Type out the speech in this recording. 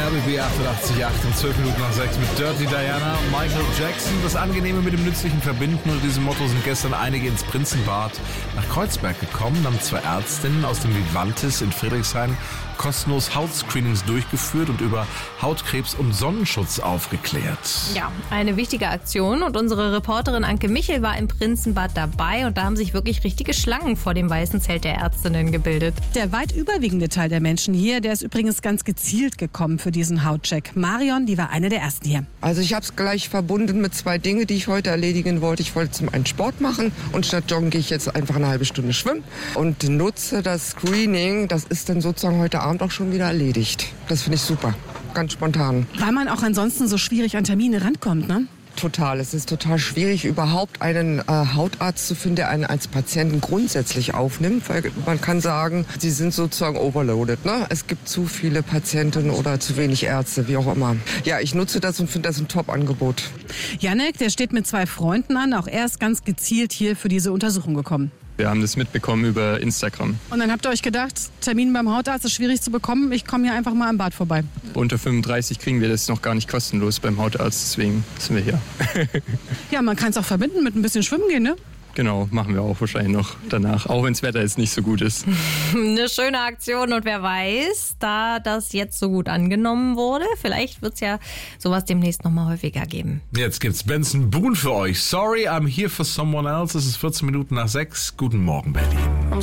RBB 88,8 und 12 Minuten nach 6 mit Dirty Diana und Michael Jackson. Das Angenehme mit dem Nützlichen verbinden. Unter diesem Motto sind gestern einige ins Prinzenbad nach Kreuzberg gekommen, haben 2 Ärztinnen aus dem Vivantes in Friedrichshain kostenlos Hautscreenings durchgeführt und über Hautkrebs und Sonnenschutz aufgeklärt. Ja, eine wichtige Aktion und unsere Reporterin Anke Michel war im Prinzenbad dabei und da haben sich wirklich richtige Schlangen vor dem weißen Zelt der Ärztinnen gebildet. Der weit überwiegende Teil der Menschen hier, der ist übrigens ganz gezielt gekommen für diesen Hautcheck. Marion, die war eine der ersten hier. Also ich habe es gleich verbunden mit 2 Dinge, die ich heute erledigen wollte. Ich wollte zum einen Sport machen und statt Joggen gehe ich jetzt einfach eine halbe Stunde schwimmen und nutze das Screening. Das ist dann sozusagen heute Abend auch schon wieder erledigt. Das finde ich super, ganz spontan. Weil man auch ansonsten so schwierig an Termine rankommt, ne? Total. Es ist total schwierig, überhaupt einen Hautarzt zu finden, der einen als Patienten grundsätzlich aufnimmt. Weil man kann sagen, sie sind sozusagen overloaded. Ne? Es gibt zu viele Patienten oder zu wenig Ärzte, wie auch immer. Ja, ich nutze das und finde das ein Top-Angebot. Janek, der steht mit 2 Freunden an. Auch er ist ganz gezielt hier für diese Untersuchung gekommen. Wir haben das mitbekommen über Instagram. Und dann habt ihr euch gedacht, Termin beim Hautarzt ist schwierig zu bekommen. Ich komme hier einfach mal am Bad vorbei. Unter 35 kriegen wir das noch gar nicht kostenlos beim Hautarzt, deswegen sind wir hier. Ja, man kann es auch verbinden mit ein bisschen Schwimmen gehen, ne? Genau, machen wir auch wahrscheinlich noch danach, auch wenn das Wetter jetzt nicht so gut ist. Eine schöne Aktion und wer weiß, da das jetzt so gut angenommen wurde, vielleicht wird es ja sowas demnächst nochmal häufiger geben. Jetzt gibt's Benson Boone für euch. Sorry, I'm here for someone else. Es ist 14 Minuten nach 6. Guten Morgen, Berlin.